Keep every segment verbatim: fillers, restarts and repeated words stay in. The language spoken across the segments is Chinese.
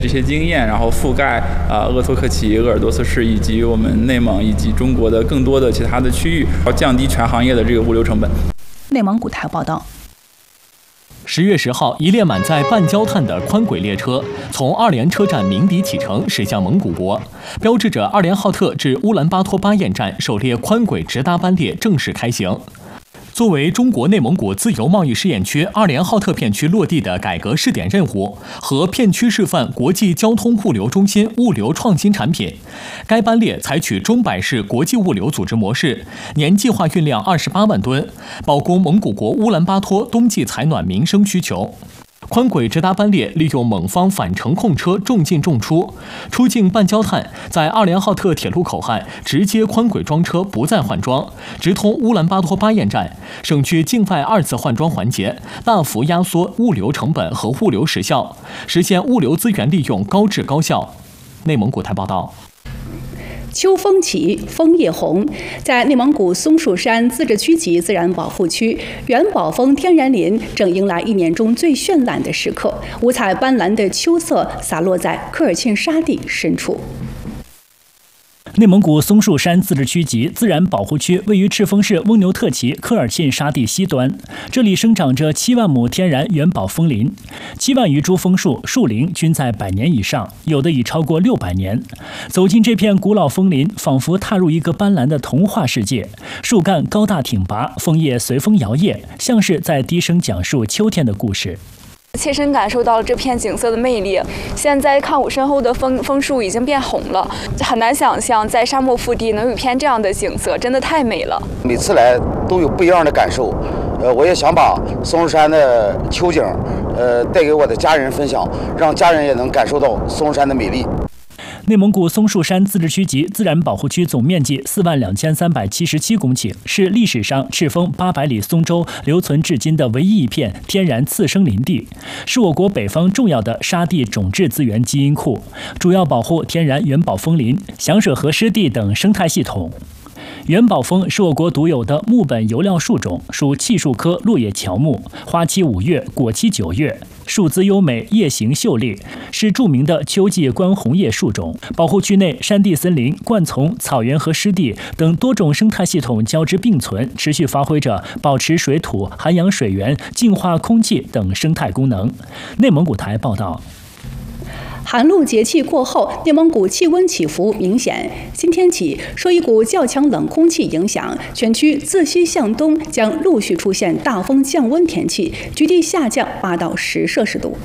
这些经验，然后覆盖啊鄂托克旗、鄂尔多斯市以及我们内蒙以及中国的更多的其他的区域，要降低全行业的这个物流成本。 内蒙古台报道。 十月十号，一列满载半焦炭的宽轨列车从二连车站鸣笛启程，驶向蒙古国，标志着二连浩特至乌兰巴托巴彦站首列宽轨直达班列正式开行。作为中国内蒙古自由贸易试验区二连浩特片区落地的改革试点任务和片区示范国际交通物流中心物流创新产品，该班列采取中百式国际物流组织模式，年计划运量二十八万吨，保供蒙古国乌兰巴托冬季采暖民生需求。宽轨直达班列利用蒙方返程控车重进重出，出境半焦炭在二连浩特铁路口岸直接宽轨装车，不再换装，直通乌兰巴托巴彦站，省去境外二次换装环节，大幅压缩物流成本和物流时效，实现物流资源利用高质高效。内蒙古台报道。 秋风起，枫叶红。在内蒙古松树山自治区级自然保护区，元宝峰天然林正迎来一年中最绚烂的时刻，五彩斑斓的秋色洒落在科尔沁沙地深处。 内蒙古松树山自治区级自然保护区位于赤峰市翁牛特旗科尔沁沙地西端，这里生长着七万亩天然元宝枫林，七万余株枫树，树龄均在百年以上，有的已超过六百年。走进这片古老枫林，仿佛踏入一个斑斓的童话世界。树干高大挺拔，枫叶随风摇曳，像是在低声讲述秋天的故事。 切身感受到了这片景色的魅力。现在看我身后的枫枫树已经变红了，很难想象在沙漠腹地能有一片这样的景色，真的太美了。 每次来都有不一样的感受，呃，我也想把松树山的秋景，呃，带给我的家人分享，让家人也能感受到松树山的美丽。 内蒙古松树山自治区级自然保护区总面积四万两千三百七十七公顷，是历史上赤峰八百里松州留存至今的唯一一片天然次生林地，是我国北方重要的沙地种质资源基因库，主要保护天然元宝枫林、响水河湿地等生态系统。元宝枫是我国独有的木本油料树种，属气树科落叶乔木，花期五月，果期九月，树姿优美，叶形秀丽，是著名的秋季观红叶树种。保护区内山地森林、灌丛、草原和湿地等多种生态系统交织并存，持续发挥着保持水土、涵养水源、净化空气等生态功能。内蒙古台报道。 寒露节气过后，内蒙古气温起伏明显。今天起，受一股较强冷空气影响，全区自西向东将陆续出现大风降温天气，局地下降八到十摄氏度。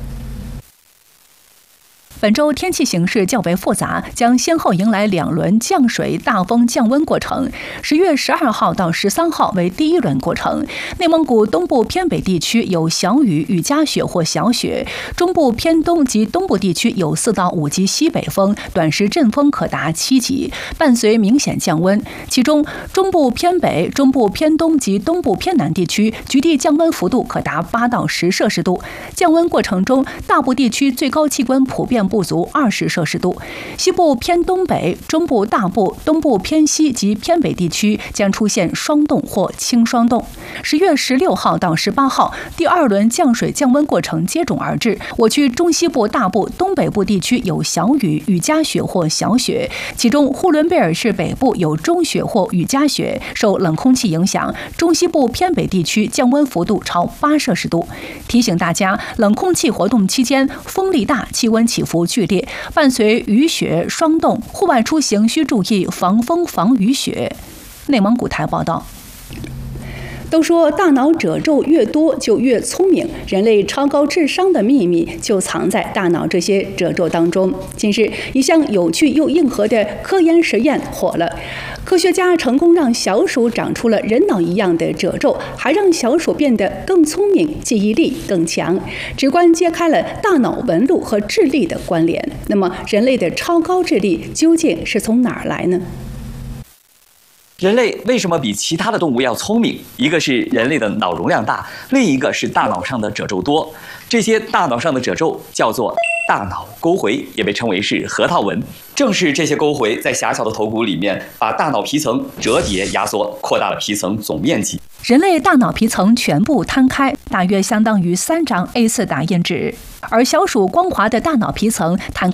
本周天气形势较为复杂，将先后迎来两轮降水、大风、降温过程。十月十二号到十三号为第一轮过程。内蒙古东部偏北地区有小雨、雨夹雪或小雪；中部偏东及东部地区有四到五级西北风，短时阵风可达七级，伴随明显降温。其中，中部偏北、中部偏东及东部偏南地区局地降温幅度可达八到十摄氏度。降温过程中，大部地区最高气温普遍不足二十摄氏度，西部偏东北、中部大部、东部偏西及偏北地区将出现霜冻或轻霜冻。十月十六号到十八号，第二轮降水降温过程接踵而至。我区中西部大部、东北部地区有小雨、雨夹雪或小雪，其中呼伦贝尔市北部有中雪或雨夹雪。受冷空气影响，中西部偏北地区降温幅度超八摄氏度。提醒大家，冷空气活动期间风力大，气温起伏剧烈，伴随雨雪、霜冻，户外出行需注意防风防雨雪。内蒙古台报道。都说大脑褶皱越多就越聪明，人类超高智商的秘密就藏在大脑这些褶皱当中。近日，一项有趣又硬核的科研实验火了。科学家成功让小鼠长出了人脑一样的褶皱，还让小鼠变得更聪明，记忆力更强，直观揭开了大脑纹路和智力的关联。那么，人类的超高智力究竟是从哪儿来呢？ 人类为什么比其他的动物要聪明？一个是人类的脑容量大，另一个是大脑上的褶皱多。这些大脑上的褶皱叫做大脑沟回，也被称为是核桃纹。正是这些沟回在狭小的头骨里面，把大脑皮层折叠压缩，扩大了皮层总面积。 人类大脑皮层全部摊开，大约相当于三张 A 四 打印纸，而小鼠光滑的大脑皮层摊开